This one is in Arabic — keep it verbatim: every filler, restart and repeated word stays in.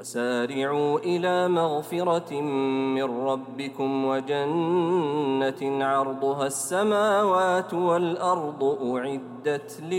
وسارعوا إلى مغفرة من ربكم وجنة عرضها السماوات والأرض أعدت